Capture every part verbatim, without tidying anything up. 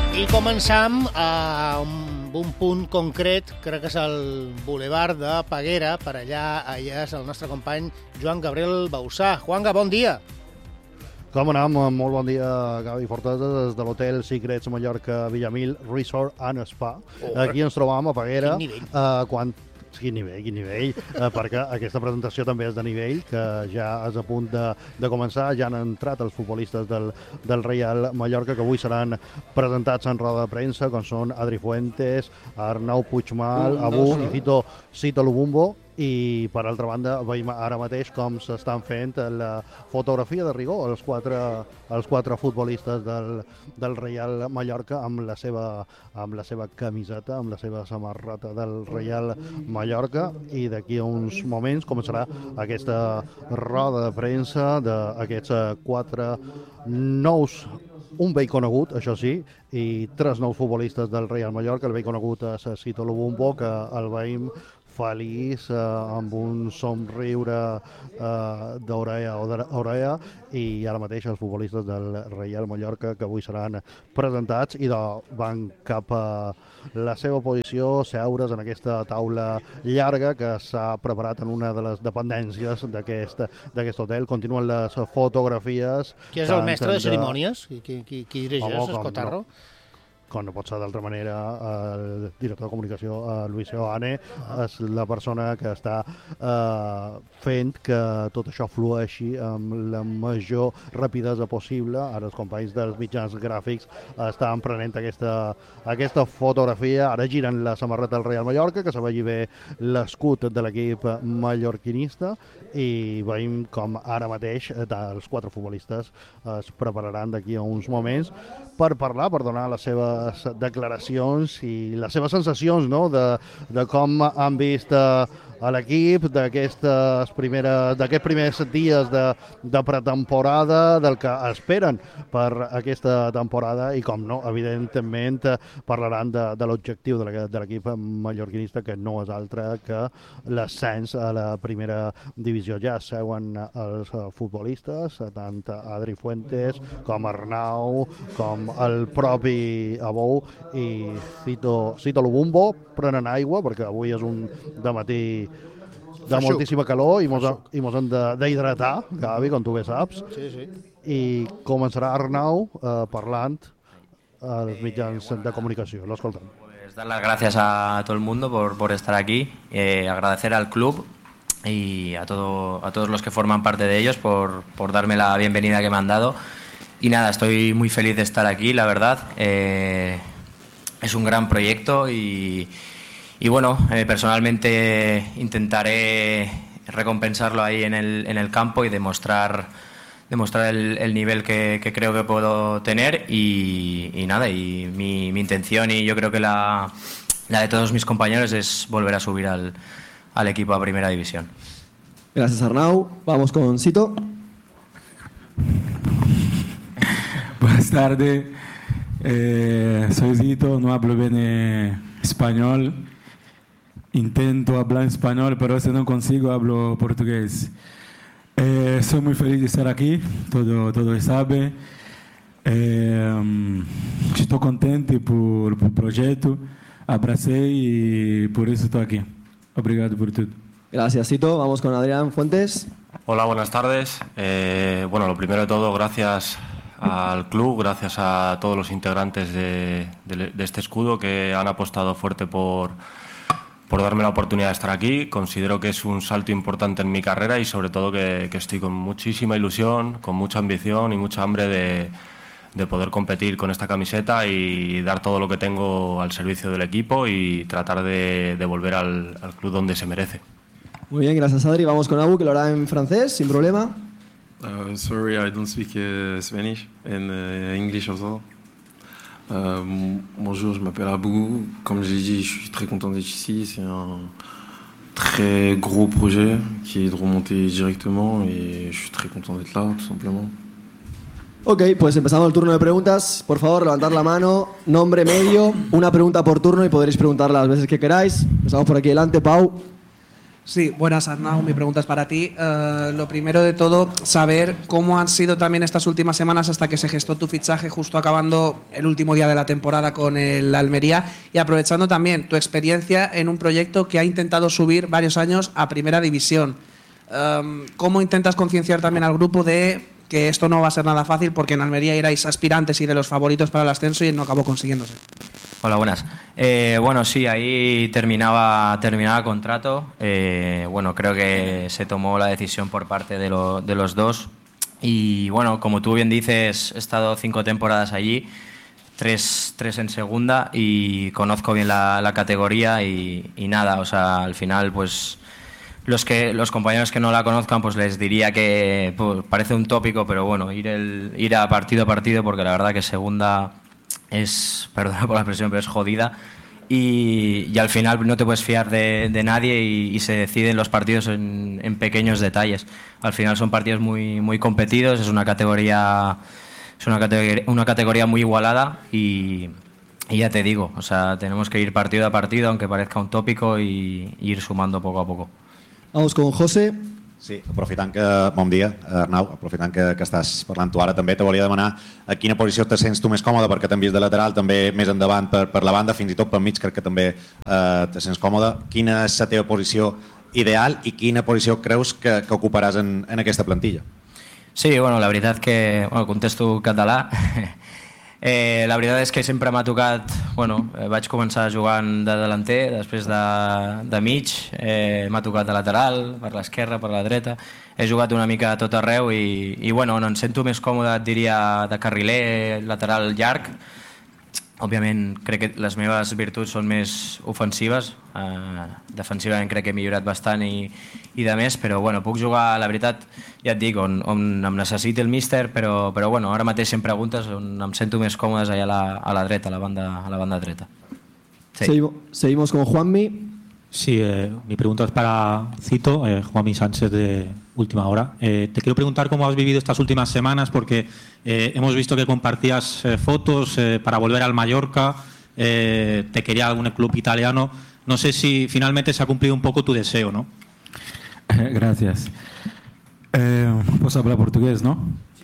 I començam amb un punt concret, crec que és el Boulevard de Peguera, per allà, allà és el nostre company Joan Gabriel Bausà. Juanga, bon dia. Com anem? Molt bon dia, Gavi Fortesa, des de l'hotel Secrets Mallorca Villamil Resort and Spa. Oh, aquí ens trobam a Peguera. Quin nivell. Uh, quan... Quin nivell, quin nivell, uh, perquè aquesta presentació també és de nivell, que ja és a punt de, de començar. Ja han entrat els futbolistes del, del Reial Mallorca, que avui seran presentats en roda de premsa, com són Adri Fuentes, Arnau Puigmal, Abu i Cito, Cito Lubumbo. I, per altra banda, veiem ara mateix com s'estan fent la fotografia de rigor els quatre, els quatre futbolistes del, del Reial Mallorca amb la, seva, amb la seva camiseta, amb la seva samarreta del Reial Mallorca, i d'aquí a uns moments començarà aquesta roda de premsa d'aquests quatre nous, un vell conegut, això sí, i tres nous futbolistes del Reial Mallorca. El vell conegut és Cito Lubumbo, que el veiem feliç, eh, amb un somriure eh, d'orella a orella, i ara mateix els futbolistes del Reial Mallorca, que avui seran presentats i de, van cap a la seva posició, seure's en aquesta taula llarga que s'ha preparat en una de les dependències d'aquest d'aquest hotel. Continuen les fotografies. Qui és el mestre de cerimònies? Qui, qui, qui dirigeix, oh, Escotarro? No. Com no pot ser d'altra manera, el director de comunicació, Luis Seoane, ah. és la persona que està eh, fent que tot això flueixi amb la major rapidesa possible. Ara els companys dels mitjans gràfics estan prenent aquesta, aquesta fotografia. Ara giren la samarreta del Real Mallorca, que se vegi bé l'escut de l'equip mallorquinista, i veiem com ara mateix els quatre futbolistes es prepararan d'aquí a uns moments per parlar, per donar les seves declaracions i les seves sensacions, no?, de, de com han vist uh, a l'equip d'aquests primers, d'aquests primers dies de, de pretemporada, del que esperen per aquesta temporada, i com no, evidentment parlaran de, de l'objectiu de l'equip mallorquinista, que no és altre que l'ascens a la primera divisió. Ja seuen els futbolistes, tant Adri Fuentes com Arnau, com el propi Abou i Cito, Cito Lubumbo. Prenen aigua, perquè avui és un dematí de moltíssima calor i mos, i mos hem d'hidratar, Gavi, com tu bé saps. Sí, sí. I començarà Arnau eh, parlant als mitjans de comunicació. Lo escoltem. Pues dar las gracias a todo el mundo por, por estar aquí, eh, agradecer al club y a, todo, a todos los que forman parte de ellos por, por darme la bienvenida que me han dado. Y nada, estoy muy feliz de estar aquí, la verdad. Eh, es un gran proyecto y... Y bueno, eh, personalmente intentaré recompensarlo ahí en el, en el campo y demostrar, demostrar el, el nivel que, que creo que puedo tener. Y, y nada, y mi, mi intención, y yo creo que la, la de todos mis compañeros, es volver a subir al, al equipo a Primera División. Gracias, Arnau. Vamos con Cito. Buenas tardes. Eh, soy Cito, no hablo bien eh, español. Intento hablar español, pero si no consigo, hablo portugués. Eh, soy muy feliz de estar aquí, todo, todo sabe. Eh, estoy contente por el proyecto, abracé y por eso estoy aquí. Obrigado por todo. Gracias, Cito. Vamos con Adrián Fuentes. Hola, buenas tardes. Eh, bueno, lo primero de todo, gracias al club, gracias a todos los integrantes de, de, de este escudo que han apostado fuerte por... por darme la oportunidad de estar aquí. Considero que es un salto importante en mi carrera y sobre todo que, que estoy con muchísima ilusión, con mucha ambición y mucha hambre de, de poder competir con esta camiseta y dar todo lo que tengo al servicio del equipo y tratar de, de volver al, al club donde se merece. Muy bien, gracias, Adri. Vamos con Abu, que lo hará en francés, sin problema. Uh, sorry, I don't speak uh, Spanish and uh, English also. Euh, bonjour, je m'appelle Abou. Comme je l'ai dit, je suis très content d'être ici. C'est un très gros projet qui est de remonter directement et je suis très content d'être là, tout simplement. Ok, pues empezamos el turno de preguntas. Por favor, levantad la mano, nombre, medio, una pregunta por turno y podréis preguntar las veces que queráis. Empezamos por aquí delante, Pau. Sí, buenas, Arnau. Mi pregunta es para ti. Uh, lo primero de todo, saber cómo han sido también estas últimas semanas hasta que se gestó tu fichaje, justo acabando el último día de la temporada con el Almería, y aprovechando también tu experiencia en un proyecto que ha intentado subir varios años a Primera División. Um, ¿Cómo intentas concienciar también al grupo de que esto no va a ser nada fácil, porque en Almería erais aspirantes y de los favoritos para el ascenso y no acabó consiguiéndose? Hola, buenas. Eh, bueno, sí, ahí terminaba, terminaba contrato. Eh, bueno, creo que se tomó la decisión por parte de, lo, de los dos. Y bueno, como tú bien dices, he estado cinco temporadas allí, tres, tres en segunda, y conozco bien la, la categoría y, y nada, o sea, al final, pues los que los compañeros que no la conozcan, pues les diría que pues, parece un tópico, pero bueno, ir, el, ir a partido a partido, porque la verdad que segunda es, perdona por la expresión, pero es jodida, y, y al final no te puedes fiar de, de nadie y, y se deciden los partidos en, en pequeños detalles. Al final son partidos muy, muy competidos, es una categoría, es una categoría, una categoría muy igualada y, y ya te digo, o sea, tenemos que ir partido a partido, aunque parezca un tópico, y, y ir sumando poco a poco. Vamos con José. Sí, aprofitant que... Bon dia, Arnau. Aprofitant que, que estàs parlant tu ara, també te volia demanar a quina posició te sents tu més còmode, perquè t'hem vist de lateral, també més endavant per, per la banda, fins i tot pel mig crec que també eh, te sents còmode. Quina és la teva posició ideal i quina posició creus que, que ocuparàs en, en aquesta plantilla? Sí, bueno, la veritat que... Bueno, contesto català. Eh, la veritat és que sempre m'ha tocat, bueno, eh, vaig començar jugant de delanter, després de, de mig, eh, m'ha tocat de lateral, per l'esquerra, per la dreta, he jugat una mica a tot arreu i, i bueno, on em sento més còmode, et diria, de carriler, lateral llarg. Òbviament crec que les meves virtuts són més ofensives, eh, defensivament crec que he millorat bastant i, i de més, però bueno, puc jugar, la veritat, ja et dic, on, on em necessiti el míster, però, però bueno, ara mateix si em preguntes on em sento més còmodes allà a la, a la dreta, a la banda, a la banda dreta. Sí. Seguimos, seguimos con Juanmi. Sí, eh, mi pregunta es para Cito, eh, Juanmi Sánchez de Última Hora. Eh, te quiero preguntar cómo has vivido estas últimas semanas, porque eh, hemos visto que compartías eh, fotos eh, para volver al Mallorca, eh, te quería algún club italiano. No sé si finalmente se ha cumplido un poco tu deseo, ¿no? Gracias. Eh, posso hablar português, não?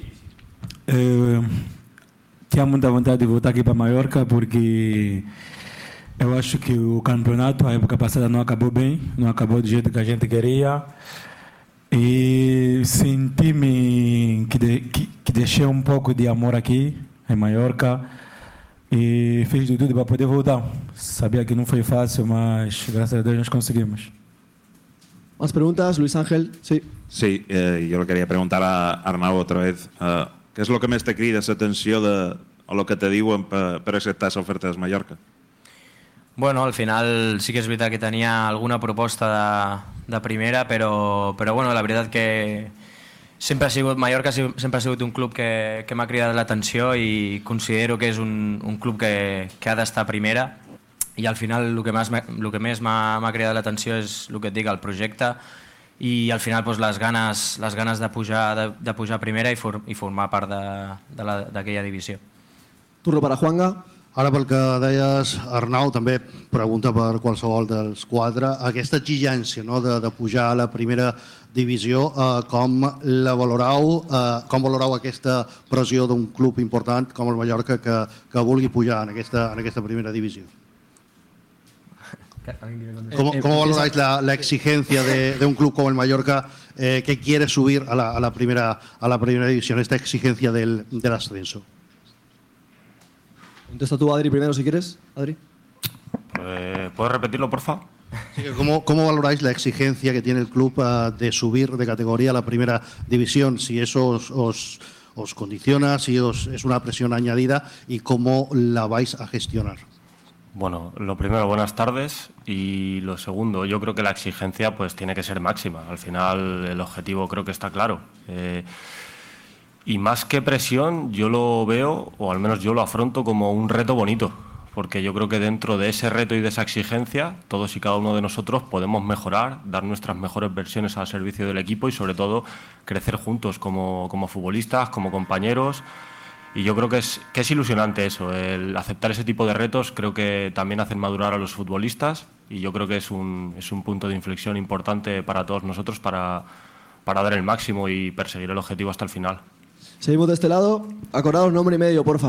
Eh, tinha muita vontade de voltar aqui para Mallorca, porque eu acho que o campeonato, a época passada, não acabou bem, não acabou do jeito que a gente queria. E senti-me que, de, que, que deixei um pouco de amor aqui, em Mallorca, e fiz de tudo para poder voltar. Sabia que não foi fácil, mas graças a Deus nós conseguimos. Más preguntas, Luis Ángel. Sí. Sí, eh, yo le quería preguntar a Arnau otra vez. Uh, ¿Qué es lo que més te crida esa atenció de, a lo que te diuen per, per acceptar esa oferta de Mallorca? Bueno, al final sí que és veritat que tenia alguna proposta de, de primera, però, però bueno, la veritat que sempre ha sigut, Mallorca sempre ha sigut un club que, que m'ha cridat l'atenció i considero que és un, un club que, que ha d'estar a primera, i al final el que més, el que més m'ha cridat l'atenció és el que et dic, el projecte, i al final doncs, les ganes, les ganes de, pujar, de, de pujar a primera i, for, i formar part d'aquella divisió. Turno per a Juanga. Ara, pel que deies, Arnau, també pregunta per qualsevol dels quatre. Aquesta exigència, no, de, de pujar a la primera divisió, eh, com la valorau, eh, com valorau aquesta pressió d'un club important com el Mallorca que, que vulgui pujar en aquesta, en aquesta primera divisió? ¿Cómo, cómo valoráis la, la exigencia de, de un club como el Mallorca eh, que quiere subir a la, a la, primera, a la primera división, esta exigencia del, del ascenso? Contesta tú, Adri, primero, si quieres. Adri. Eh, ¿Puedes repetirlo, por favor? Sí, ¿cómo, ¿Cómo valoráis la exigencia que tiene el club uh, de subir de categoría a la primera división? Si eso os, os, os condiciona, si os, es una presión añadida y cómo la vais a gestionar. Bueno, lo primero, buenas tardes, y lo segundo, yo creo que la exigencia pues tiene que ser máxima. Al final el objetivo creo que está claro. Eh, y más que presión, yo lo veo, o al menos yo lo afronto como un reto bonito, porque yo creo que dentro de ese reto y de esa exigencia, todos y cada uno de nosotros podemos mejorar, dar nuestras mejores versiones al servicio del equipo y sobre todo crecer juntos como, como futbolistas, como compañeros. y yo creo que es, que es ilusionante eso, el aceptar ese tipo de retos. Creo que también hacen madurar a los futbolistas y yo creo que es un, es un punto de inflexión importante para todos nosotros para, para dar el máximo y perseguir el objetivo hasta el final. Seguimos de este lado. Acordaos nombre y medio, porfa.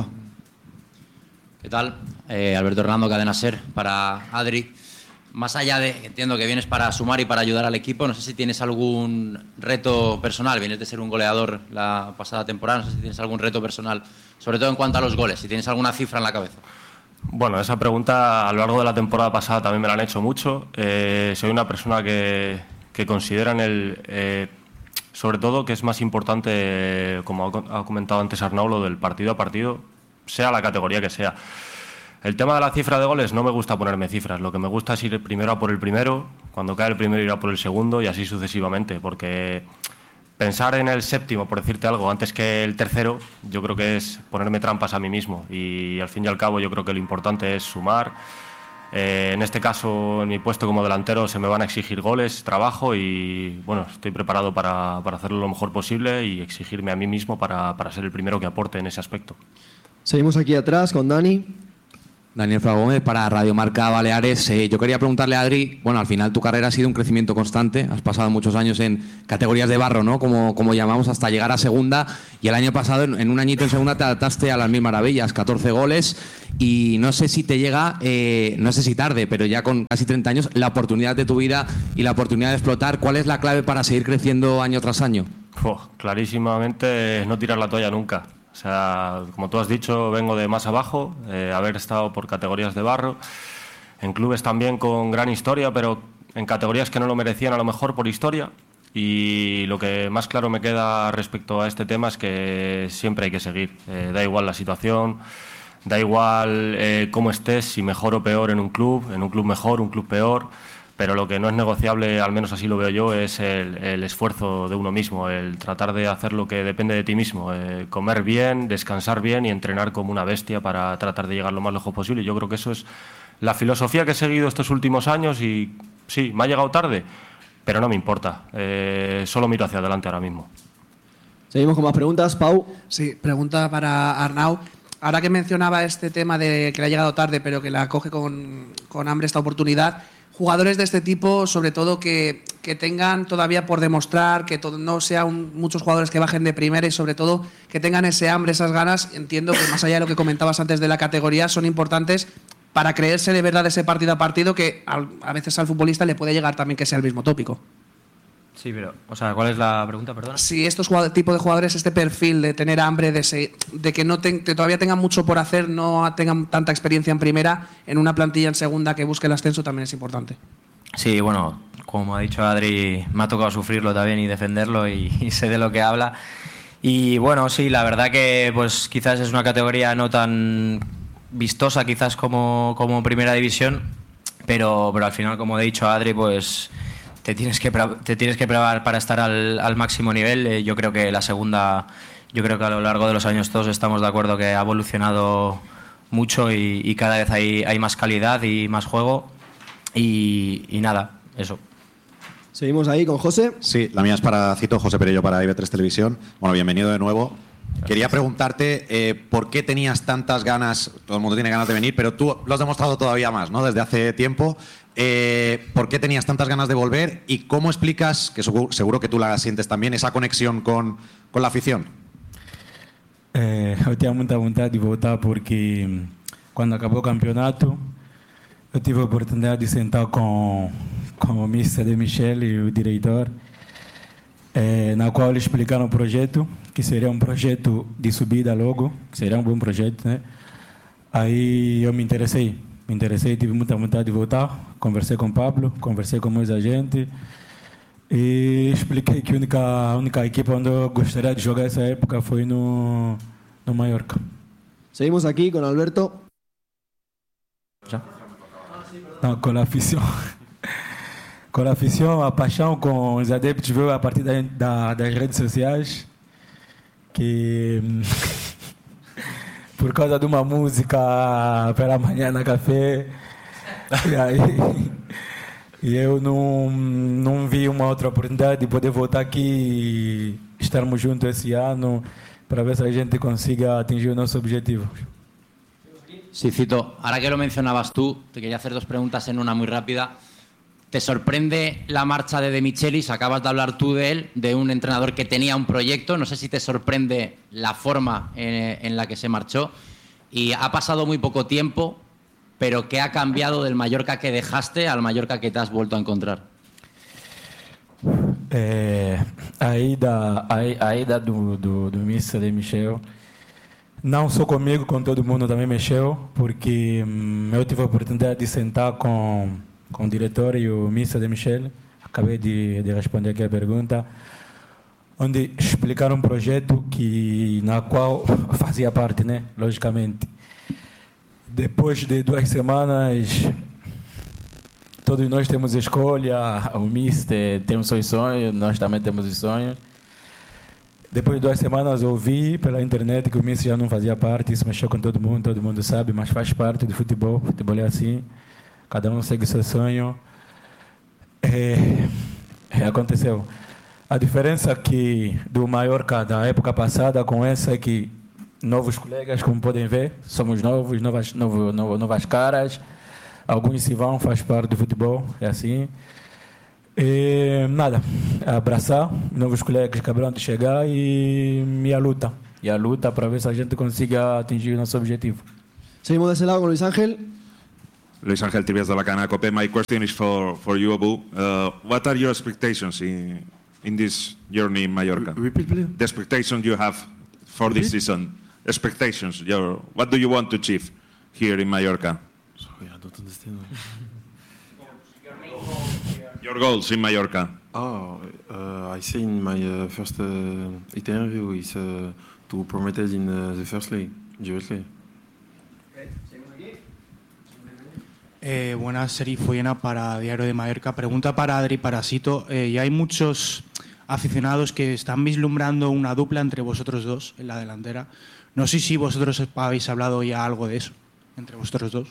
¿Qué tal? Eh, Alberto Hernando, Cadena Ser, para Adri. Más allá de, entiendo que vienes para sumar y para ayudar al equipo, no sé si tienes algún reto personal, vienes de ser un goleador la pasada temporada, no sé si tienes algún reto personal, sobre todo en cuanto a los goles, si tienes alguna cifra en la cabeza. Bueno, esa pregunta a lo largo de la temporada pasada también me la han hecho mucho. Eh, soy una persona que, que considera en el... Eh, sobre todo que es más importante, eh, como ha comentado antes Arnau, lo del partido a partido, sea la categoría que sea. El tema de la cifra de goles, no me gusta ponerme cifras. Lo que me gusta es ir primero a por el primero, cuando cae el primero ir a por el segundo y así sucesivamente, porque pensar en el séptimo, por decirte algo, antes que el tercero, yo creo que es ponerme trampas a mí mismo y al fin y al cabo yo creo que lo importante es sumar. Eh, en este caso, en mi puesto como delantero se me van a exigir goles, trabajo y bueno, estoy preparado para, para hacerlo lo mejor posible y exigirme a mí mismo para, para ser el primero que aporte en ese aspecto. Seguimos aquí atrás con Dani. Daniel Fraga Gómez para Radio Marca Baleares. Eh, yo quería preguntarle a Adri, bueno, al final tu carrera ha sido un crecimiento constante, has pasado muchos años en categorías de barro, ¿no? Como, como llamamos, hasta llegar a segunda, y el año pasado, en, en un añito en segunda, te adaptaste a las mil maravillas, catorce goles, y no sé si te llega, eh, no sé si tarde, pero ya con casi treinta años, la oportunidad de tu vida y la oportunidad de explotar. ¿Cuál es la clave para seguir creciendo año tras año? Oh, clarísimamente no tirar la toalla nunca. O sea, como tú has dicho, vengo de más abajo, eh, haber estado por categorías de barro, en clubes también con gran historia, pero en categorías que no lo merecían a lo mejor por historia. Y lo que más claro me queda respecto a este tema es que siempre hay que seguir. Eh, da igual la situación, da igual eh, cómo estés, si mejor o peor en un club, en un club mejor, un club peor. Pero lo que no es negociable, al menos así lo veo yo, es el, el esfuerzo de uno mismo, el tratar de hacer lo que depende de ti mismo, eh, comer bien, descansar bien y entrenar como una bestia para tratar de llegar lo más lejos posible. Yo creo que eso es la filosofía que he seguido estos últimos años y sí, me ha llegado tarde, pero no me importa, eh, solo miro hacia adelante ahora mismo. Seguimos con más preguntas. Pau. Sí, pregunta para Arnau. Ahora que mencionaba este tema de que le ha llegado tarde, pero que la coge con, con hambre esta oportunidad, jugadores de este tipo, sobre todo que, que tengan todavía por demostrar, que todo, no sean muchos jugadores que bajen de primera y sobre todo que tengan ese hambre, esas ganas, entiendo que más allá de lo que comentabas antes de la categoría, son importantes para creerse de verdad ese partido a partido que a, a veces al futbolista le puede llegar también que sea el mismo tópico. Sí, pero, o sea, ¿cuál es la pregunta, perdón? Si estos tipos de jugadores, este perfil de tener hambre, de, se, de que no te, que todavía tengan mucho por hacer, no tengan tanta experiencia en primera, en una plantilla en segunda que busque el ascenso también es importante. Sí, bueno, como ha dicho Adri, me ha tocado sufrirlo también y defenderlo y, y sé de lo que habla. Y bueno, sí, la verdad que pues quizás es una categoría no tan vistosa quizás como, como Primera División, pero, pero al final, como he dicho a Adri, pues te tienes que te tienes que preparar para estar al, al máximo nivel. Eh, yo creo que la segunda, yo creo que a lo largo de los años todos estamos de acuerdo que ha evolucionado mucho y, y cada vez hay, hay más calidad y más juego y, y nada, eso. Seguimos ahí con José. Sí, la mía es para Cito, José Perello para I B tres Televisión. Bueno, bienvenido de nuevo. Gracias. Quería preguntarte eh, por qué tenías tantas ganas, todo el mundo tiene ganas de venir, pero tú lo has demostrado todavía más, ¿no? Desde hace tiempo. Eh, ¿Por qué tenías tantas ganas de volver y cómo explicas, que seguro, seguro que tú la sientes también, esa conexión con, con la afición? Eh, eu tinha muita vontade de voltar porque quando acabou o campeonato eu tive a oportunidade de sentar com, com o mister de Michel e o diretor, eh, na qual eles explicaram o projeto, que seria um projeto de subida logo, que seria um bom projeto, né? Aí eu me interessei, me interessei, tive muita vontade de voltar, conversei com o Pablo, conversei com meus agentes e expliquei que a única, a única equipa onde eu gostaria de jogar essa época foi no, no Mallorca. Seguimos aqui com Alberto. Já? Não, com a afição. Com a afição, a paixão com os adeptos veio a partir da, da, das redes sociais, que por causa de uma música pela manhã na café, e aí e eu não, não vi uma outra oportunidade de poder voltar aqui e estarmos juntos esse ano. para ver si la gente consiga atingir nuestros objetivos. Sí, Cito, ahora que lo mencionabas tú, te quería hacer dos preguntas en una muy rápida. ¿Te sorprende la marcha de De Michelis? Acabas de hablar tú de él, de un entrenador que tenía un proyecto. No sé si te sorprende la forma en, en la que se marchó. Y ha pasado muy poco tiempo, pero ¿qué ha cambiado del Mallorca que dejaste al Mallorca que te has vuelto a encontrar? É, a ida, a, a ida do, do, do mister de Michel, não só comigo, com todo mundo também mexeu, porque hum, eu tive a oportunidade de sentar com, com o diretor e o mister de Michel, acabei de, de responder aqui a pergunta, onde explicaram um projeto que, na qual fazia parte, né, logicamente. Depois de duas semanas, todos nós temos escolha, o mister tem os seus sonhos, nós também temos os sonhos. Depois de duas semanas ouvi pela internet que o mister já não fazia parte, isso mexeu com todo mundo, todo mundo sabe, mas faz parte do futebol, o futebol é assim, cada um segue o seu sonho. É, é, aconteceu. A diferença que do Mallorca da época passada com essa é que novos colegas, como podem ver, somos novos, novas, novo, novo, novas caras. Alguns se vão, faz parte do futebol, é assim. E nada, abraçar novos colegas que acabaram de chegar e, e a luta. E a luta para ver se a gente consiga atingir o nosso objetivo. Seguimos desse lado com Luis Ángel. Luis Ángel Tibias de la Cana Cope. My question is for, for you, Abu. Uh, what are your expectations in, in this journey in Mallorca? Repeat, please. The expectations you have for this season. Expectations. Your, what do you want to achieve here in Mallorca? Sorry, I don't understand. Your goals in Mallorca. Oh, uh, I say in my uh, first uh, interview is uh, to promote in uh, the first league, G S League. Eh, buenas, Serif Foyena para Diario de Mallorca. Pregunta para Adri Parasito. Eh, ya hay muchos aficionados que están vislumbrando una dupla entre vosotros dos en la delantera. No sé si vosotros habéis hablado ya algo de eso, entre vosotros dos.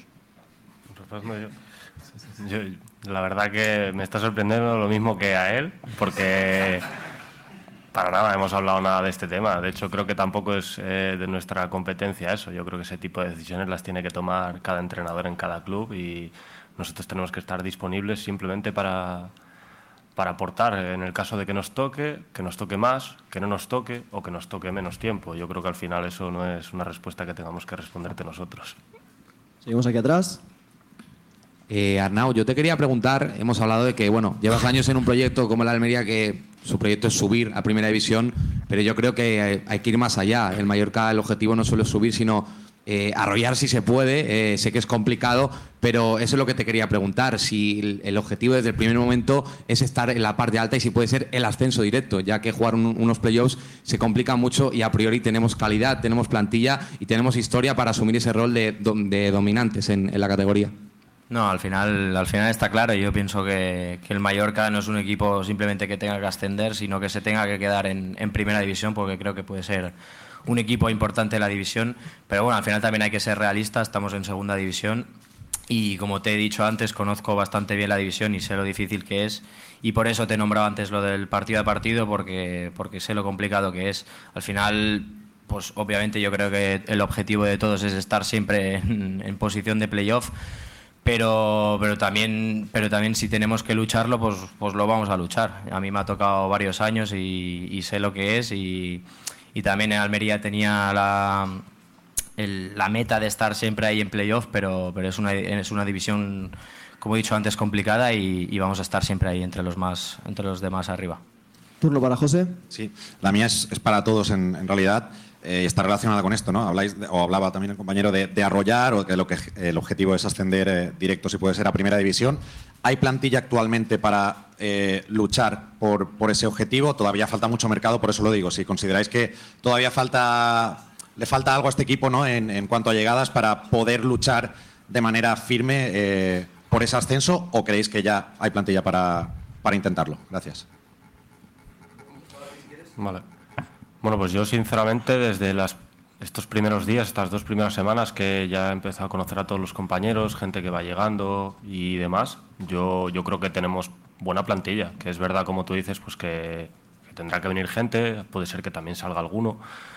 Yo, la verdad que me está sorprendiendo lo mismo que a él, porque para nada hemos hablado nada de este tema. De hecho, creo que tampoco es eh, de nuestra competencia eso. Yo creo que ese tipo de decisiones las tiene que tomar cada entrenador en cada club y nosotros tenemos que estar disponibles simplemente para, para aportar en el caso de que nos toque, que nos toque más, que no nos toque o que nos toque menos tiempo. Yo creo que al final eso no es una respuesta que tengamos que responderte nosotros. Seguimos aquí atrás. Eh, Arnau, yo te quería preguntar, hemos hablado de que, bueno, llevas años en un proyecto como el Almería, que su proyecto es subir a Primera División, pero yo creo que hay, hay que ir más allá. El Mallorca, el objetivo no solo es subir, sino eh, arrollar si se puede. Eh, sé que es complicado, pero eso es lo que te quería preguntar. Si el, el objetivo desde el primer momento es estar en la parte alta y si puede ser el ascenso directo, ya que jugar un, unos playoffs se complica mucho y a priori tenemos calidad, tenemos plantilla y tenemos historia para asumir ese rol de, de dominantes en, en la categoría. No, al final, al final está claro. Yo pienso que, que el Mallorca no es un equipo simplemente que tenga que ascender, sino que se tenga que quedar en, en Primera División, porque creo que puede ser un equipo importante en la división. Pero bueno, al final también hay que ser realistas. Estamos en Segunda División y, como te he dicho antes, conozco bastante bien la división y sé lo difícil que es. Y por eso te he nombrado antes lo del partido a partido, porque, porque sé lo complicado que es. Al final, pues obviamente yo creo que el objetivo de todos es estar siempre en, en posición de playoff. Pero, pero, también, pero también si tenemos que lucharlo, pues, pues lo vamos a luchar. A mí me ha tocado varios años y, y sé lo que es. Y, y también en Almería tenía la, el, la meta de estar siempre ahí en playoff, pero, pero es, una, es una división, como he dicho antes, complicada y, y vamos a estar siempre ahí entre los, más, entre los demás arriba. Turno para José. Sí, la mía es, es para todos en, en realidad. Eh, está relacionada con esto, ¿no? Habláis de, o hablaba también el compañero de, de arrollar, o que, lo que el objetivo es ascender eh, directo, si puede ser, a Primera División. ¿Hay plantilla actualmente para eh, luchar por, por ese objetivo? Todavía falta mucho mercado, por eso lo digo. Si consideráis que todavía falta, le falta algo a este equipo, ¿no? En, en cuanto a llegadas para poder luchar de manera firme eh, por ese ascenso, ¿o creéis que ya hay plantilla para, para intentarlo? Gracias. Vale. Bueno, pues yo sinceramente desde las, estos primeros días, estas dos primeras semanas que ya he empezado a conocer a todos los compañeros, gente que va llegando y demás, yo, yo creo que tenemos buena plantilla, que es verdad, como tú dices, pues que, que tendrá que venir gente, puede ser que también salga alguno,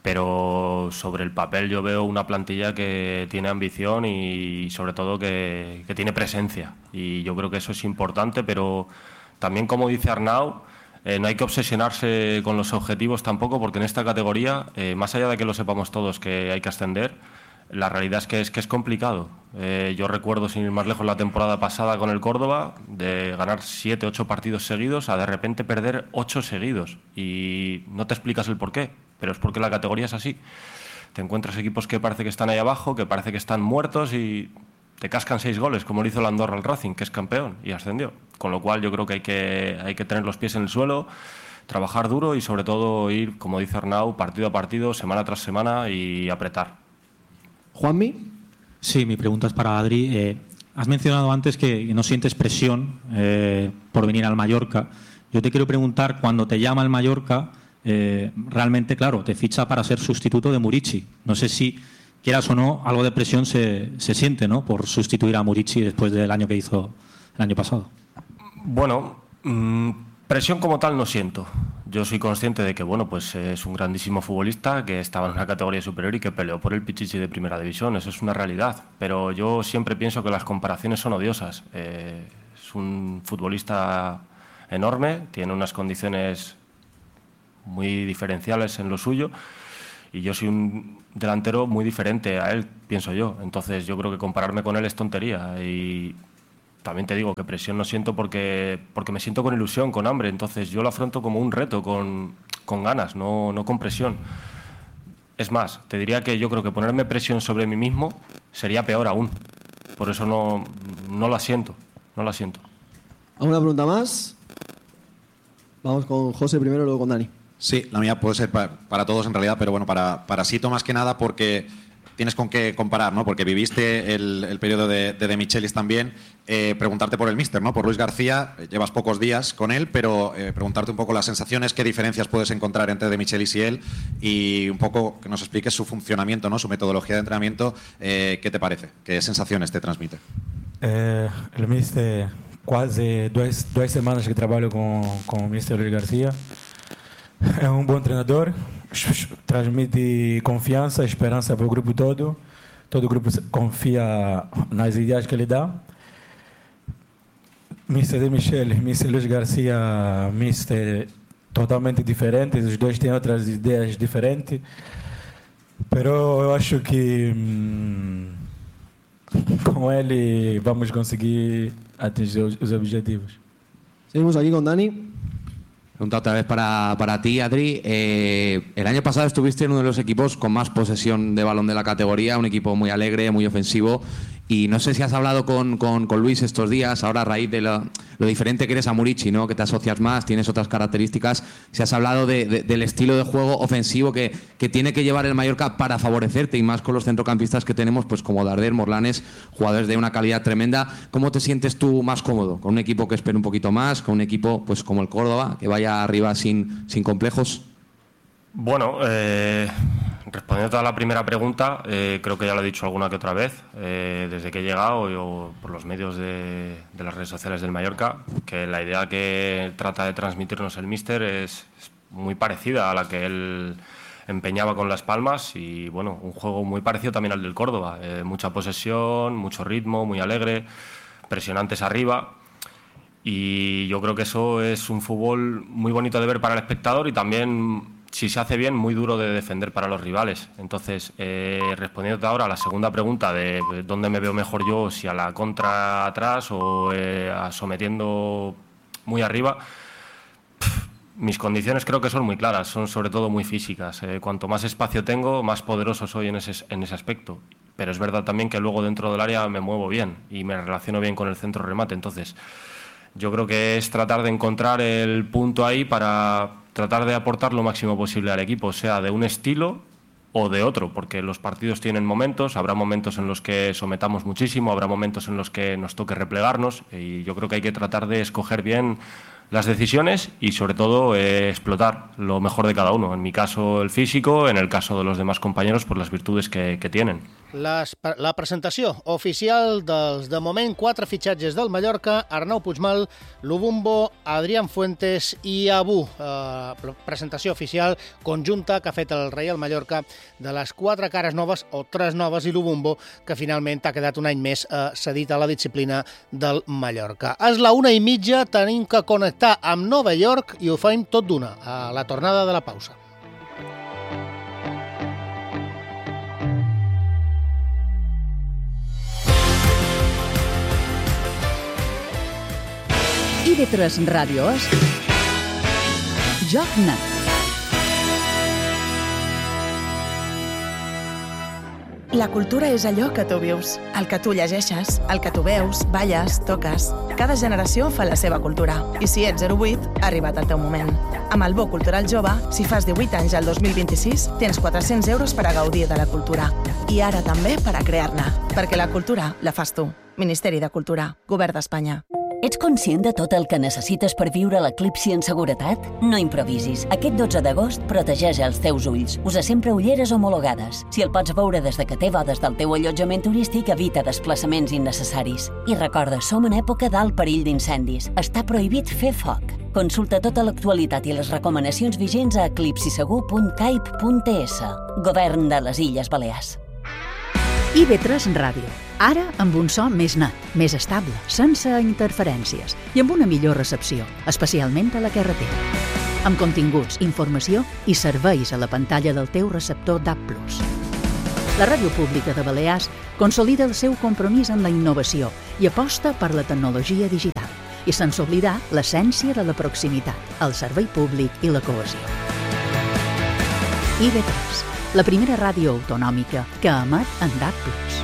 pero sobre el papel yo veo una plantilla que tiene ambición y sobre todo que, que tiene presencia, y yo creo que eso es importante, pero también, como dice Arnau, eh, no hay que obsesionarse con los objetivos tampoco, porque en esta categoría, eh, más allá de que lo sepamos todos que hay que ascender, la realidad es que es, que es complicado. Eh, yo recuerdo, sin ir más lejos, la temporada pasada con el Córdoba, de ganar siete, ocho partidos seguidos a de repente perder ocho seguidos, y no te explicas el por qué, pero es porque la categoría es así. Te encuentras equipos que parece que están ahí abajo, que parece que están muertos, y te cascan seis goles, como lo hizo el Andorra al Racing, que es campeón y ascendió. Con lo cual yo creo que hay que, hay que tener los pies en el suelo, trabajar duro y sobre todo ir, como dice Arnau, partido a partido, semana tras semana, y apretar. Juanmi. Sí, mi pregunta es para Adri. Eh, has mencionado antes que no sientes presión eh, por venir al Mallorca. Yo te quiero preguntar, cuando te llama el Mallorca, eh, realmente, claro, te ficha para ser sustituto de Murici. No sé si, quieras o no, algo de presión se, se siente, ¿no?, por sustituir a Murici después del año que hizo el año pasado. Bueno, mmm, presión como tal no siento. Yo soy consciente de que, bueno, pues es un grandísimo futbolista que estaba en una categoría superior y que peleó por el Pichichi de Primera División. Eso es una realidad. Pero yo siempre pienso que las comparaciones son odiosas. Eh, es un futbolista enorme, tiene unas condiciones muy diferenciales en lo suyo, y yo soy un delantero muy diferente a él, pienso yo. Entonces yo creo que compararme con él es tontería, y también te digo que presión no siento porque, porque me siento con ilusión, con hambre. Entonces yo lo afronto como un reto, con, con ganas, no, no con presión. Es más, te diría que yo creo que ponerme presión sobre mí mismo sería peor aún. Por eso no, no la siento, no la siento. ¿Alguna pregunta más? Vamos con José primero, luego con Dani. Sí, la mía puede ser para, para todos en realidad, pero bueno, para, para Sito más que nada, porque tienes con qué comparar, ¿no? Porque viviste el, el periodo de, de De Michelis también. Eh, preguntarte por el míster, ¿no? Por Luis García. Eh, llevas pocos días con él, pero eh, preguntarte un poco las sensaciones, qué diferencias puedes encontrar entre De Michelis y él, y un poco que nos expliques su funcionamiento, ¿no? Su metodología de entrenamiento. Eh, ¿Qué te parece? ¿Qué sensaciones te transmite? Eh, el míster, quase duas, duas semanas que trabalho com, com o míster Luis García. É um bom treinador, transmite confiança, esperança para o grupo todo. Todo o grupo confia nas ideias que ele dá. míster De Michelis, míster Luis García, míster totalmente diferentes. Os dois têm outras ideias diferentes. Pero eu acho que hum, com ele vamos conseguir atingir os, os objetivos. Seguimos aquí con Dani. Pregunta otra vez para, para ti, Adri. Eh, el año pasado estuviste en uno de los equipos con más posesión de balón de la categoría, un equipo muy alegre, muy ofensivo. Y no sé si has hablado con, con, con Luis estos días, ahora a raíz de lo, lo diferente que eres a Murici, ¿no? Que te asocias más, tienes otras características. Si has hablado de, de, del estilo de juego ofensivo que, que tiene que llevar el Mallorca para favorecerte, y más con los centrocampistas que tenemos, pues como Darder, Morlanes, jugadores de una calidad tremenda. ¿Cómo te sientes tú más cómodo? ¿Con un equipo que espere un poquito más? ¿Con un equipo pues como el Córdoba, que vaya arriba sin, sin complejos? Bueno, eh, respondiendo a la primera pregunta, eh, creo que ya lo he dicho alguna que otra vez, eh, desde que he llegado yo, por los medios de, de las redes sociales del Mallorca, que la idea que trata de transmitirnos el míster es, es muy parecida a la que él empeñaba con Las Palmas, y bueno, un juego muy parecido también al del Córdoba, eh, mucha posesión, mucho ritmo, muy alegre, presionantes arriba. Y yo creo que eso es un fútbol muy bonito de ver para el espectador, y también, si se hace bien, muy duro de defender para los rivales. Entonces, eh, respondiendo ahora a la segunda pregunta de dónde me veo mejor yo, si a la contra atrás o eh, a sometiendo muy arriba, pff, mis condiciones creo que son muy claras, son sobre todo muy físicas. Eh, cuanto más espacio tengo, más poderoso soy en ese, en ese aspecto. Pero es verdad también que luego dentro del área me muevo bien y me relaciono bien con el centro remate. Entonces, yo creo que es tratar de encontrar el punto ahí para tratar de aportar lo máximo posible al equipo, sea de un estilo o de otro, porque los partidos tienen momentos, habrá momentos en los que sometamos muchísimo, habrá momentos en los que nos toque replegarnos, y yo creo que hay que tratar de escoger bien las decisiones y sobre todo eh, explotar lo mejor de cada uno. En mi caso el físico, en el caso de los demás compañeros, por las virtudes que, que tienen. Les, la presentació oficial dels, de moment, quatre fitxatges del Mallorca: Arnau Puigmal, Lubumbo, Adrián Fuentes i Abu. Eh, presentació oficial conjunta que ha fet el Reial Mallorca de les quatre cares noves, o tres noves, i Lubumbo, que finalment ha quedat un any més eh, cedit a la disciplina del Mallorca. És la una i mitja, tenim que connectar amb Nova York i ho fem tot d'una, a la tornada de la pausa. I V tres Ràdio és Joc Net. La cultura és allò que tu vius, el que tu llegeixes, el que tu veus, balles, toques. Cada generació fa la seva cultura. I si ets zero vuit, ha arribat el teu moment. Amb el Bo Cultural Jove, si fas divuit anys al dos mil vint-i-sis, tens quatre-cents euros per a gaudir de la cultura. I ara també per a crear-ne. Perquè la cultura la fas tu. Ministeri de Cultura, Govern d'Espanya. Ets conscient de tot el que necessites per viure l'eclipsi en seguretat? No improvisis. Aquest dotze d'agost protegeix els teus ulls. Usa sempre ulleres homologades. Si el pots veure des de que té bodes del teu allotjament turístic, evita desplaçaments innecessaris. I recorda, som en època d'alt perill d'incendis. Està prohibit fer foc. Consulta tota l'actualitat i les recomanacions vigents a eclipsisegur punt caip punt es. Govern de les Illes Balears. I V tres Ràdio. Ara amb un so més net, més estable, sense interferències i amb una millor recepció, especialment a la carretera. Amb continguts, informació i serveis a la pantalla del teu receptor D A B plus. La Ràdio Pública de Balears consolida el seu compromís amb la innovació i aposta per la tecnologia digital, i sense oblidar l'essència de la proximitat, el servei públic i la cohesió. I V tres, la primera ràdio autonòmica que emet en D A B plus.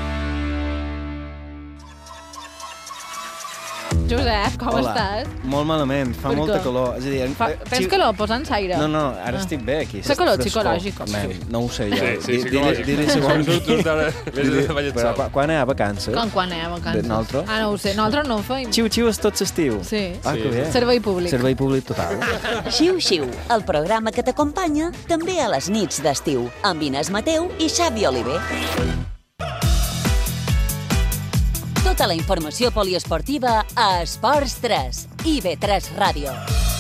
Josep, com Hola. estàs? Molt malament, fa Per molta què? calor. És a dir, Fa, eh, tens xi- calor? Posa'ns aire. No, no, ara Ah. estic bé aquí. Fa calor Frescor. psicològic. Man, no ho sé jo. Sí, sí, Di- psicològic. Dir-li segons... Tu- tu encara vés Dir-li- de ballet Però sol. quan- quan hi ha vacances? Com quan anem a vacances? De nosaltres? Ah, no ho sé. Nosaltres no ho feim. Xiu-xiu és tot l'estiu. Sí. Ah, que bé. Servei públic. Servei públic total. Xiu-xiu, el programa que t'acompanya també a les nits d'estiu, amb Inés Mateu i Xavi Oliver. Tota la informació poliesportiva a Esports tres, I V tres Ràdio.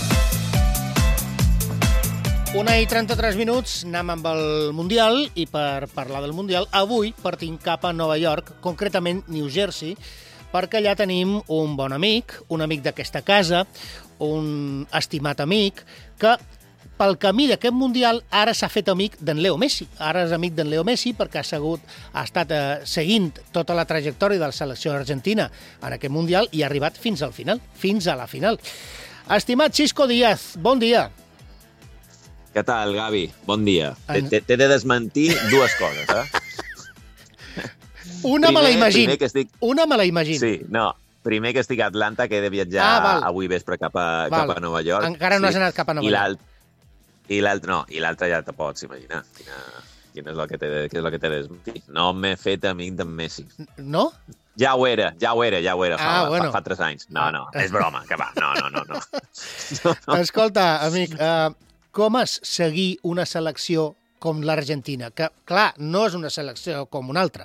Una i trenta-tres minuts, anem amb el Mundial, i per parlar del Mundial, avui partim cap a Nova York, concretament New Jersey, perquè allà tenim un bon amic, un amic d'aquesta casa, un estimat amic, que pel camí d'aquest Mundial ara s'ha fet amic d'en Leo Messi. Ara és amic d'en Leo Messi perquè ha, segut, ha estat eh, seguint tota la trajectòria de la selecció argentina en aquest Mundial i ha arribat fins al final, fins a la final. Estimat Xisco Díaz, bon dia. Què tal, Gavi? Bon dia. En- T'he t'he de desmentir dues coses, eh? Una me la Primer- imagino. primer que estic- Una me la imagino. Sí, no. Primer que estic a Atlanta, que he de viatjar Ah, val. avui vespre cap a, Val. cap a Nova York. Encara no has anat cap a Nova I York. l'alt- I l'altre no, i l'altre ja te pots imaginar. Quina, quina és el que t'he de, què és el que t'he de desmentir. No m'he fet amic d'en Messi. No? Ja ho era, ja ho era, ja ho era fa, Ah, bueno. fa, fa tres anys. No, no, és broma, que va. No, no, no, no. Escolta, amic, uh, com és seguir una selecció com l'Argentina? Que, clar, no és una selecció com una altra.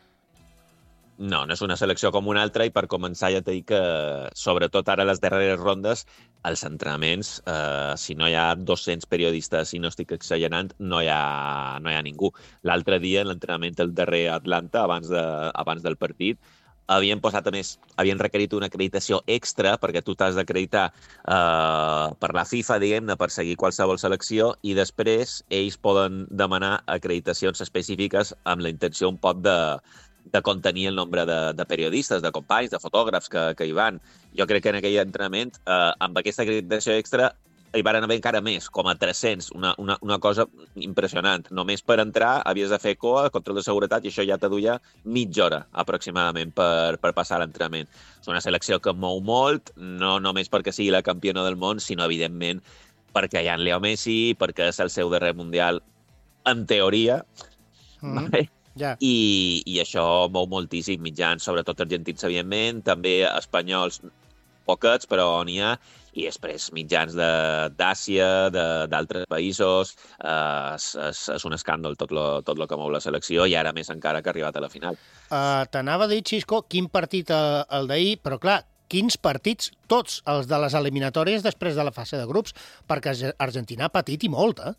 No, no és una selecció com una altra, i per començar ja t'he dit que, sobretot ara a les darreres rondes, els entrenaments, eh, si no hi ha dos-cents periodistes, i no estic exagerant, no hi ha, no hi ha ningú. L'altre dia, en l'entrenament del darrer Atlanta, abans, de, abans del partit, havien posat, a més, havien requerit una acreditació extra, perquè tu t'has d'acreditar eh, per la FIFA, diguem-ne, per seguir qualsevol selecció, i després ells poden demanar acreditacions específiques amb la intenció un poc de, de contenir el nombre de, de periodistes, de companys, de fotògrafs que, que hi van. Jo crec que en aquell entrenament, eh, amb aquesta acreditació extra, hi van haver encara més, com a tres-cents, una, una, una cosa impressionant. Només per entrar havies de fer coa, control de seguretat, i això ja te duia mitja hora, aproximadament, per, per passar l'entrenament. És una selecció que mou molt, no només perquè sigui la campiona del món, sinó, evidentment, perquè hi ha en Leo Messi, perquè és el seu darrer Mundial, en teoria, Mm. vale? Ja. I, i això mou moltíssim mitjans, sobretot argentins, evidentment, també espanyols, poquets, però n'hi ha, i després mitjans d'Àsia, d'altres països, eh, és, és, és un escàndol tot lo, tot lo que mou la selecció, i ara més encara que ha arribat a la final. Uh, T'anava a dir, Xisco, quin partit uh, el d'ahir, però clar, quins partits, tots els de les eliminatòries després de la fase de grups, perquè Argentina ha patit i molt, eh?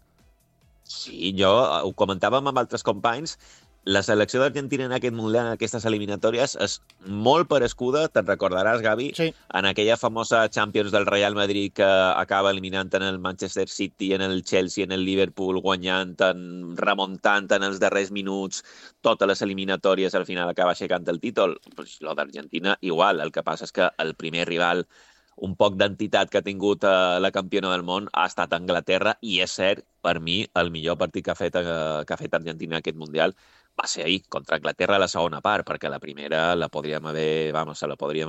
Sí, jo ho comentàvem amb altres companys, la selecció d'Argentina en aquest mundial, en aquestes eliminatòries, és molt parescuda, te'n recordaràs, Gavi, sí. en aquella famosa Champions del Real Madrid que acaba eliminant en el Manchester City, en el Chelsea, en el Liverpool, guanyant, en, remuntant en els darrers minuts, totes les eliminatòries, al final acaba aixecant el títol. Pues, lo d'Argentina, igual. El que passa és que el primer rival, un poc d'entitat que ha tingut eh, la campiona del món, ha estat Anglaterra, i és cert, per mi, el millor partit que ha fet, eh, que ha fet Argentina en aquest mundial va ser ahir, contra Anglaterra a la segona part, perquè la primera la podríem haver, vamos, la podríem,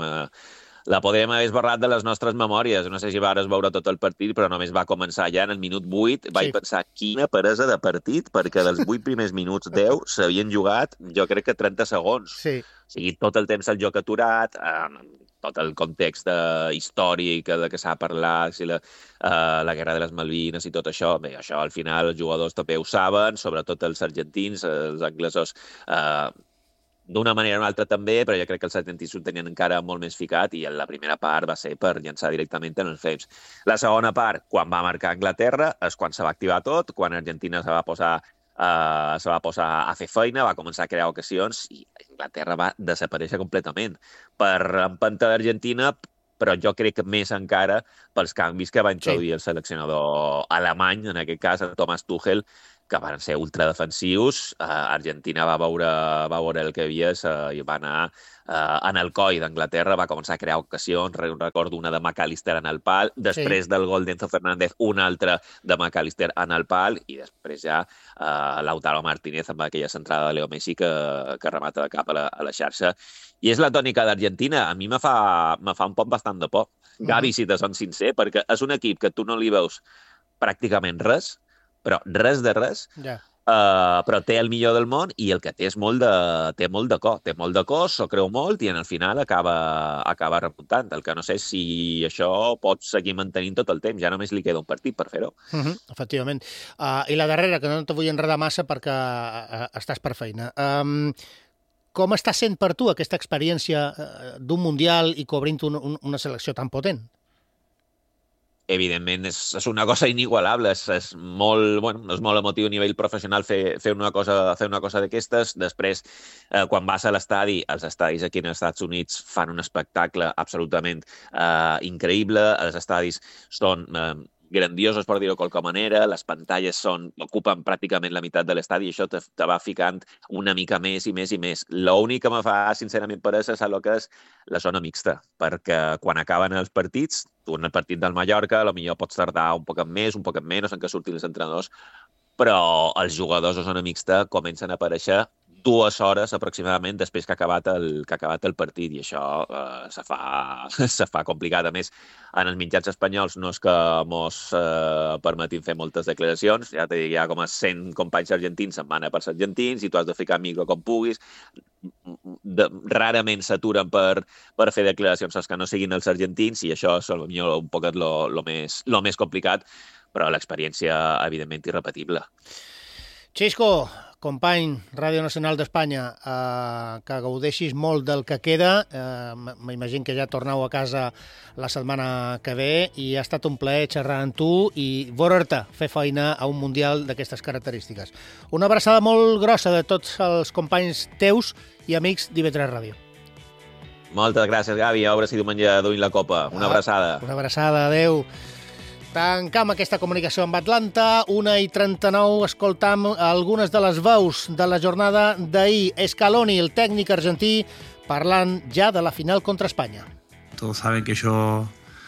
la podríem haver esborrat de les nostres memòries. No sé si vares veure tot el partit, però només va començar ja en el minut vuit. Vaig sí. pensar, quina peresa de partit, perquè dels vuit primers minuts, deu, s'havien jugat, jo crec que trenta segons. Sí. O sigui, tot el temps el joc aturat, eh, tot el context eh, històric de què s'ha parlat, si la, eh, la guerra de les Malvines i tot això. Bé, això al final els jugadors també ho saben, sobretot els argentins, els anglesos, eh, d'una manera o una altra també, però jo crec que els argentins ho tenien encara molt més ficat, i en la primera part va ser per llançar directament en els flames. La segona part, quan va marcar Anglaterra, és quan se va activar tot, quan Argentina se va posar Uh, se va posar a fer feina, va començar a crear ocasions, i Anglaterra va desaparèixer completament per empenta d'Argentina, però jo crec que més encara pels canvis que va introduir sí. el seleccionador alemany, en aquest cas el Thomas Tuchel, que van ser ultradefensius. Uh, Argentina va veure, va veure el que havia uh, i va anar uh, en el coll d'Anglaterra, va començar a crear ocasions, recordo una de McAllister en el pal, després sí. del gol d'Enzo Fernández, una altra de McAllister en el pal, i després ja uh, Lautaro Martínez amb aquella centrada de Leo Messi que, que remata de cap a la, a la xarxa. I és la tònica d'Argentina. A mi me fa, me fa un poc bastant de por. Mm-hmm. Gavi, si te son sincer, perquè és un equip que tu no li veus pràcticament res, però res de res, yeah. uh, però té el millor del món, i el que té és molt de, té molt de cor, té molt de cor, s'ho creu molt, i en el final acaba, acaba repuntant. El que no sé si això pot seguir mantenint tot el temps, ja només li queda un partit per fer-ho. Uh-huh, efectivament. Uh, I la darrera, que no te vull enredar massa perquè uh, estàs per feina. Um, com està sent per tu aquesta experiència uh, d'un mundial i cobrint un, un, una selecció tan potent? Evidentment, és, és una cosa inigualable, és, és, molt, bueno, és molt emotiu a nivell professional fer, fer una cosa, fer una cosa d'aquestes. Després, eh, quan vas a l'estadi, els estadis aquí als Estats Units fan un espectacle absolutament eh, increïble. Els estadis són eh, grandiosos, per dir-ho de qualque manera, les pantalles són, ocupen pràcticament la meitat de l'estadi, i això te, te va ficant una mica més i més i més. L'únic que me fa, sincerament, per això és el que és la zona mixta, perquè quan acaben els partits, tu en el partit del Mallorca, potser pots tardar un poc més, un poc menys en què surtin els entrenadors, però els jugadors de zona mixta comencen a aparèixer dues hores aproximadament després que ha acabat el, que ha acabat el partit, i això eh, se, fa, se fa complicat. A més, en els mitjans espanyols no és que mos eh, permetin fer moltes declaracions, ja t'he dit, hi ha com a cent companys argentins se'n van a per argentins, i tu has de ficar micro com puguis. De, rarament s'aturen per, per fer declaracions als que no siguin els argentins, i això és potser un poc lo, lo, més, lo més complicat, però l'experiència, evidentment, irrepetible. Xisco, company, Ràdio Nacional d'Espanya, eh, que gaudeixis molt del que queda. Eh, M'imagino que ja torneu a casa la setmana que ve, i ha estat un plaer xerrar amb tu i veure'te fer feina a un mundial d'aquestes característiques. Una abraçada molt grossa de tots els companys teus i amics d'I V tres Ràdio. Moltes gràcies, Gavi. A veure si diumenge duim la copa. Una abraçada. Una abraçada, adeu. Tancam aquesta comunicació amb Atlanta, una i trenta-nou, escoltam algunes de les veus de la jornada d'ahir. Scaloni, el tècnic argentí, parlant ja de la final contra Espanya. Todos saben que yo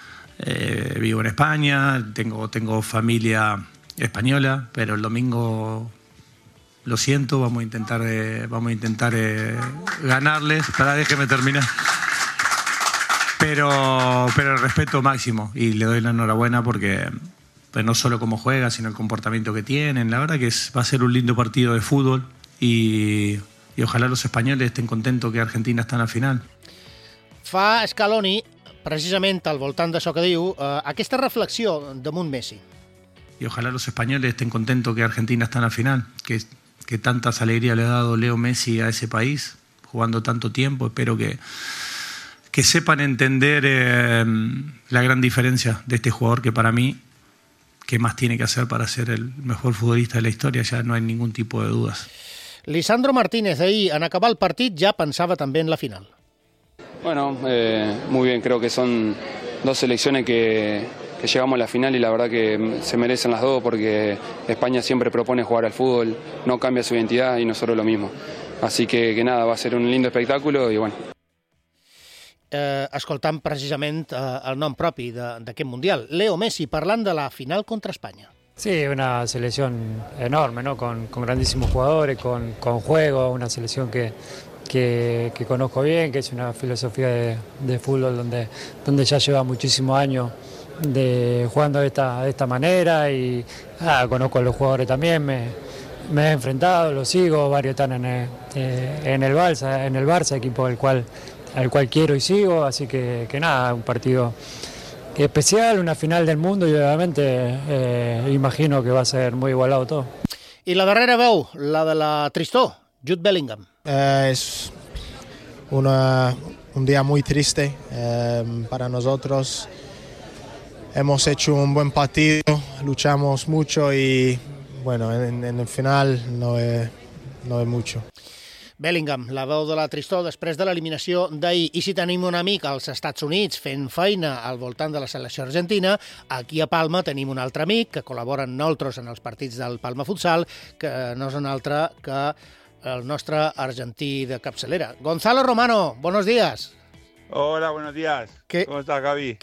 eh, vivo en España, tengo, tengo familia española, pero el domingo, lo siento, vamos a intentar, eh, vamos a intentar eh, ganarles. Espera, déjeme terminar. Pero, pero el respeto máximo, y le doy la enhorabuena porque pues no solo cómo juega, sino el comportamiento que tienen. La verdad que es, va a ser un lindo partido de fútbol, y, y ojalá los españoles estén contentos que Argentina está en la final. Fa Scaloni precisament al voltant d'això que diu, eh, aquesta reflexió damunt Messi. Y ojalá los españoles estén contentos que Argentina está en la final, que, que tantas alegrías le ha dado Leo Messi a ese país, jugando tanto tiempo. Espero que, que sepan entender eh, la gran diferencia de este jugador que para mí, ¿qué más tiene que hacer para ser el mejor futbolista de la historia? Ya no hay ningún tipo de dudas. Lisandro Martínez, ahir, en acabar el partit, ja pensava també en la final. Bueno, eh, muy bien, creo que son dos selecciones que, que llegamos a la final y la verdad que se merecen las dos porque España siempre propone jugar al fútbol, no cambia su identidad y nosotros lo mismo. Así que, que nada, va a ser un lindo espectáculo y bueno. Eh, escoltant precisament eh, el nom propi d'aquest Mundial. Leo Messi parlant de la final contra España. Sí, una selección enorme, ¿no? Con, con grandísimos jugadores, con, con juego, una selección que, que, que conozco bien, que es una filosofía de, de fútbol donde, donde ya lleva muchísimos años de, jugando de esta, de esta manera y ah, conozco a los jugadores también, me, me he enfrentado, los sigo, varios están en el, eh, en el Barça, en el Barça, equipo al cual, al cual quiero y sigo, así que, que nada, un partido especial, una final del mundo y obviamente eh, imagino que va a ser muy igualado todo. I la darrera veu, la de la tristor, Jude Bellingham. Eh, es una, un día muy triste eh, para nosotros. Hemos hecho un buen partido, luchamos mucho y bueno, en, en el final no es, no es mucho. Bellingham, la veu de la tristor després de l'eliminació d'ahir. I si tenim un amic als Estats Units fent feina al voltant de la selecció argentina, aquí a Palma tenim un altre amic que col·labora amb nosaltres en els partits del Palma Futsal, que no és un altre que el nostre argentí de capçalera. Gonzalo Romano, buenos días. Hola, buenos días. ¿Qué, ¿Cómo estás, Gaby?